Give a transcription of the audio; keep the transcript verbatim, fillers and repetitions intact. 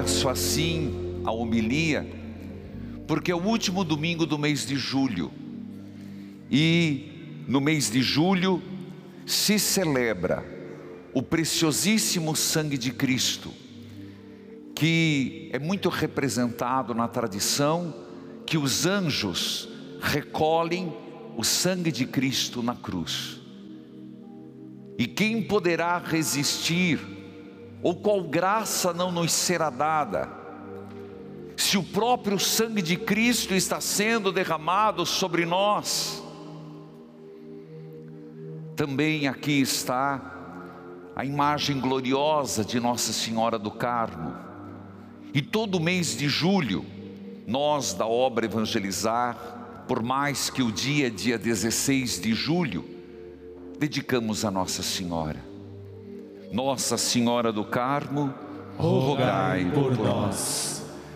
começo assim a homilia, porque é o último domingo do mês de julho, e no mês de julho se celebra o preciosíssimo sangue de Cristo, que é muito representado na tradição, que os anjos recolhem o sangue de Cristo na cruz. E quem poderá resistir, ou qual graça não nos será dada, se o próprio sangue de Cristo está sendo derramado sobre nós? Também aqui está a imagem gloriosa de Nossa Senhora do Carmo. E todo mês de julho, nós da obra Evangelizar, por mais que o dia é dia dezesseis de julho, dedicamos a Nossa Senhora. Nossa Senhora do Carmo, rogai por nós.